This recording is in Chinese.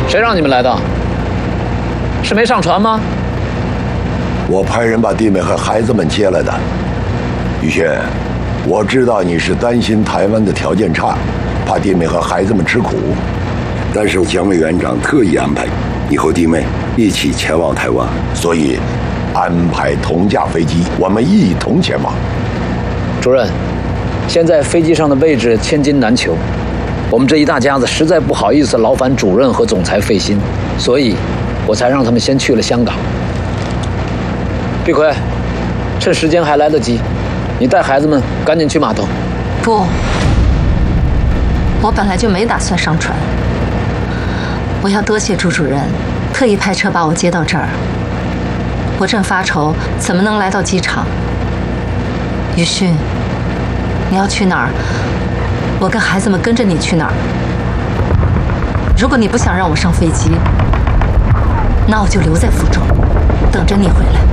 谁让你们来的？是没上船吗？ 我派人把弟妹和孩子们接来的。宇轩，我知道你是担心台湾的条件差，怕弟妹和孩子们吃苦，但是蒋委员长特意安排你和弟妹一起前往台湾，所以安排同架飞机，我们一同前往。 主任，现在飞机上的位置千金难求，我们这一大家子实在不好意思劳烦主任和总裁费心，所以我才让他们先去了香港。碧奎，趁时间还来得及，你带孩子们赶紧去码头。 不，我本来就没打算上船。我要多谢朱主任，特意派车把我接到这儿。我正发愁怎么能来到机场。宇迅，你要去哪儿？我跟孩子们跟着你去哪儿？如果你不想让我上飞机，那我就留在福州，等着你回来。